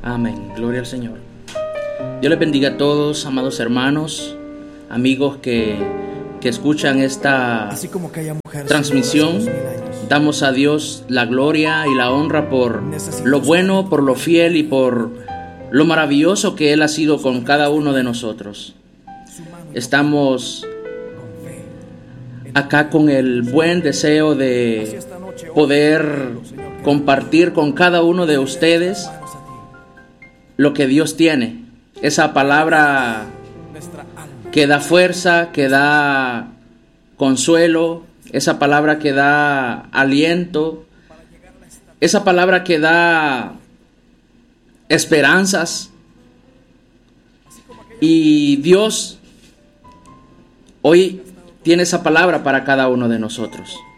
Amén. Gloria al Señor. Dios les bendiga a todos, amados hermanos, amigos que escuchan esta transmisión. Damos a Dios la gloria y la honra por lo bueno, por lo fiel y por lo maravilloso que Él ha sido con cada uno de nosotros. Estamos acá con el buen deseo de poder compartir con cada uno de ustedes lo que Dios tiene, esa palabra que da fuerza, que da consuelo, esa palabra que da aliento, esa palabra que da esperanzas. Y Dios hoy tiene esa palabra para cada uno de nosotros.